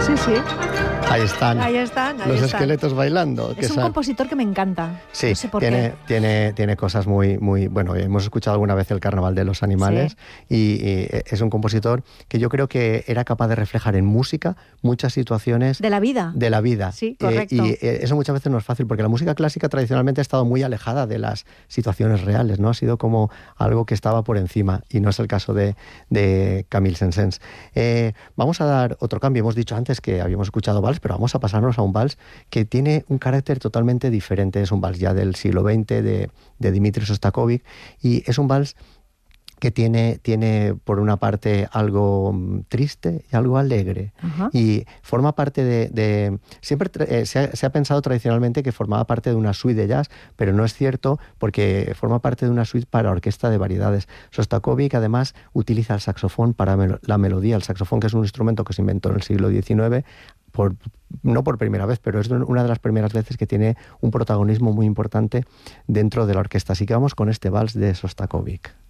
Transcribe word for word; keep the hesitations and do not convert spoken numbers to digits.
Sí, sí. Ahí están. Ahí están, ahí los están. esqueletos bailando. Es que un son... compositor que me encanta. Sí, no sé por tiene, qué. tiene, tiene cosas muy, muy... Bueno, hemos escuchado alguna vez el Carnaval de los Animales, sí. y, y es un compositor que yo creo que era capaz de reflejar en música muchas situaciones... De la vida. De la vida. Sí, correcto. Eh, y eso muchas veces no es fácil, porque la música clásica tradicionalmente ha estado muy alejada de las situaciones reales, ¿no? Ha sido como algo que estaba por encima, y no es el caso de, de Camille Saint-Saëns. Eh, vamos a dar otro cambio. Hemos dicho antes que habíamos escuchado vals, pero vamos a pasarnos a un vals que tiene un carácter totalmente diferente. Es un vals ya del siglo veinte de, de Dmitri Shostakovich, y es un vals que tiene, tiene por una parte algo triste y algo alegre. Uh-huh. Y forma parte de... de siempre eh, se, ha, se ha pensado tradicionalmente que formaba parte de una suite de jazz, pero no es cierto, porque forma parte de una suite para orquesta de variedades. Shostakovich además utiliza el saxofón para mel- la melodía. El saxofón, que es un instrumento que se inventó en el siglo diecinueve, por, no por primera vez, pero es una de las primeras veces que tiene un protagonismo muy importante dentro de la orquesta. Así que vamos con este vals de Shostakovich.